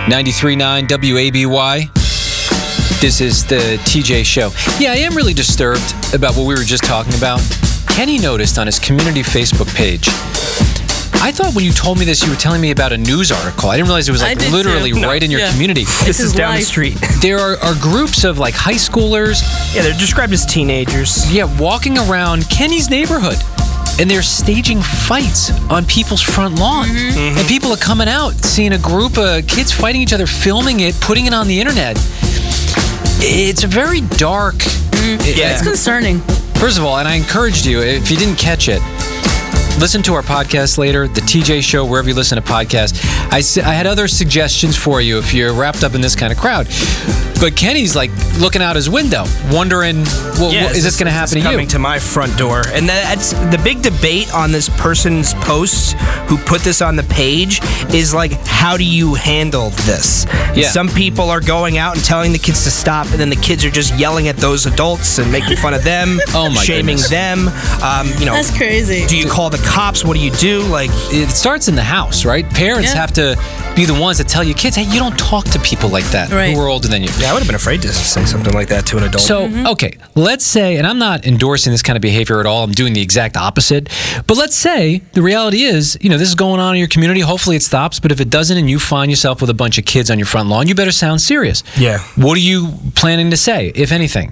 93.9 WABY. This is the TJ Show. Yeah, I am really disturbed about what we were just talking about. Kenny noticed on his community Facebook page. I thought when you told me this, you were telling me about a news article. I didn't realize it was like literally right in your community. This is down the street. There are groups of like high schoolers. Yeah, they're described as teenagers. Yeah, walking around Kenny's neighborhood. And they're staging fights on people's front lawn. Mm-hmm. And people are coming out, seeing a group of kids fighting each other, filming it, putting it on the internet. It's a very dark... Yeah, it's concerning. First of all, and I encouraged you, if you didn't catch it, listen to our podcast later, the TJ Show, wherever you listen to podcasts. I had other suggestions for you if you're wrapped up in this kind of crowd. But Kenny's like looking out his window, wondering, is this going to happen to you? Coming to my front door. And that's the big debate on this person's post who put this on the page is like, how do you handle this? Yeah. Some people are going out and telling the kids to stop, and then the kids are just yelling at those adults and making fun of them, shaming them. That's crazy. Do you call the cops? What do you do? Like, it starts in the house, right? Parents have to be the ones that tell you, kids, hey, you don't talk to people like that who are older than you. Yeah, I would have been afraid to say something like that to an adult. So, okay, let's say, and I'm not endorsing this kind of behavior at all, I'm doing the exact opposite, but let's say the reality is, this is going on in your community, hopefully it stops, but if it doesn't and you find yourself with a bunch of kids on your front lawn, you better sound serious. Yeah. What are you planning to say, if anything?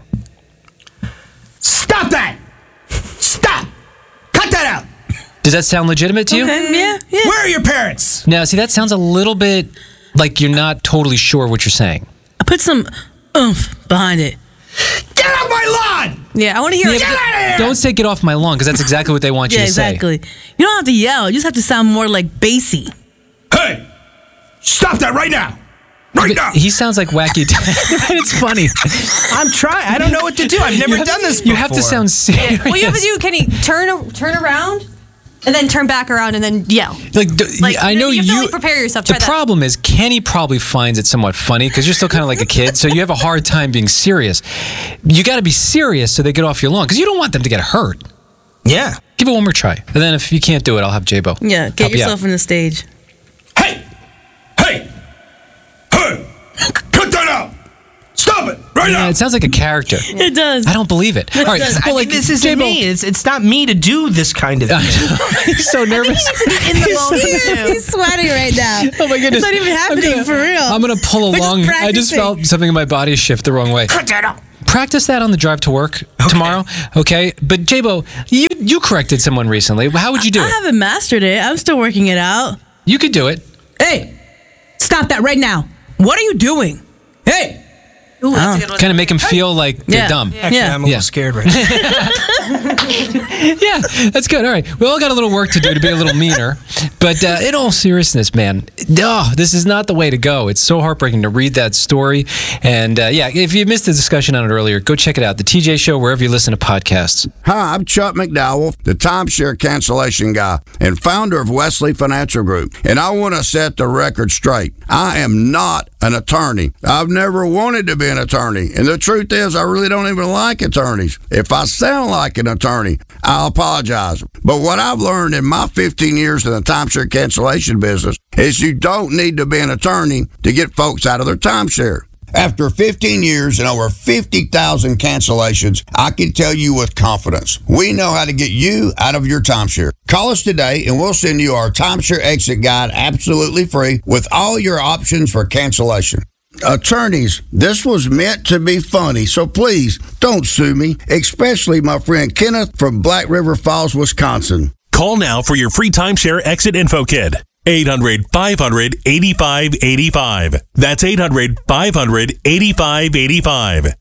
Stop that! Stop! Cut that out! Does that sound legitimate to you? Yeah. Where are your parents? Now, see, that sounds a little bit like you're not totally sure what you're saying. I put some oomph behind it. Get off my lawn! Yeah, I want to hear it. Get out of here! Don't say get off my lawn, because that's exactly what they want you to say. Yeah, exactly. You don't have to yell. You just have to sound more like bassy. Hey! Stop that right now! Right now! He sounds like Wacky Dad. It's funny. I'm trying. I don't know what to do. I've never done this before. You have to sound serious. What you have to do, Kenny, turn around and then turn back around and then yell. I know you have to prepare yourself. The problem is Kenny probably finds it somewhat funny because you're still kind of like a kid, so you have a hard time being serious. You got to be serious so they get off your lawn because you don't want them to get hurt. Yeah. Give it one more try. And then if you can't do it, I'll have J-Bo. Yeah, get yourself on the stage. Hey! Cut that out! Stop it! Right now! It sounds like a character. It does. I don't believe it. All right, this isn't me. It's not me to do this kind of thing. He's so nervous. In the moment. He's sweating right now. Oh my goodness. It's not even happening for real. I'm going to pull along. I just felt something in my body shift the wrong way. Cut that out! Practice that on the drive to work tomorrow, okay? But J-Bo, you corrected someone recently. How would you do it? I haven't mastered it. I'm still working it out. You could do it. Hey, stop that right now. What are you doing? Hey. Ooh, that's a good one. Kind of make them feel like they're dumb. Actually, I'm a little scared right now. Yeah, that's good. All right. We all got a little work to do to be a little meaner. But in all seriousness, man, this is not the way to go. It's so heartbreaking to read that story. And if you missed the discussion on it earlier, go check it out. The TJ Show, wherever you listen to podcasts. Hi, I'm Chuck McDowell, the timeshare cancellation guy and founder of Wesley Financial Group. And I want to set the record straight. I am not an attorney. I've never wanted to be an attorney. And the truth is, I really don't even like attorneys. If I sound like an attorney, I'll apologize. But what I've learned in my 15 years in the timeshare cancellation business is you don't need to be an attorney to get folks out of their timeshare. After 15 years and over 50,000 cancellations, I can tell you with confidence, we know how to get you out of your timeshare. Call us today and we'll send you our timeshare exit guide absolutely free with all your options for cancellation. Attorneys, this was meant to be funny, so please don't sue me, especially my friend Kenneth from Black River Falls, Wisconsin. Call now for your free timeshare exit info kit. 800-500-8585. That's 800-500-8585.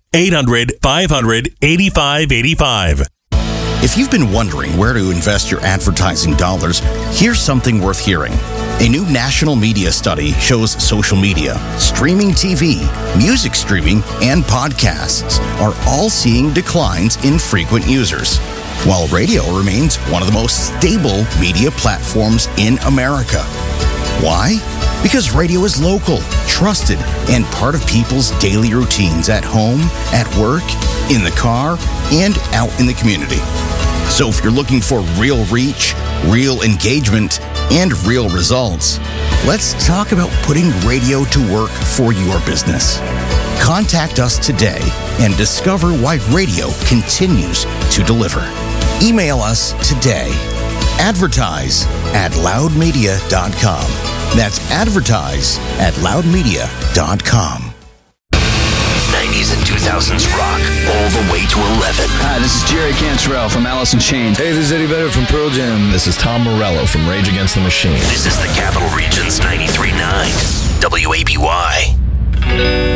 800-500-8585. If you've been wondering where to invest your advertising dollars, here's something worth hearing. A new national media study shows social media, streaming TV, music streaming, and podcasts are all seeing declines in frequent users, while radio remains one of the most stable media platforms in America. Why? Because radio is local, trusted, and part of people's daily routines at home, at work, in the car, and out in the community. So if you're looking for real reach, real engagement, and real results. Let's talk about putting radio to work for your business. Contact us today and discover why radio continues to deliver. Email us today. Advertise@loudmedia.com. That's advertise@loudmedia.com. 90s and 2000s rock all the way to 11. Hi, this is Jerry Cantrell from Alice in Chains. Hey, this is Eddie Vedder from Pearl Jam. This is Tom Morello from Rage Against the Machine. This is the Capital Region's 93.9 WABY.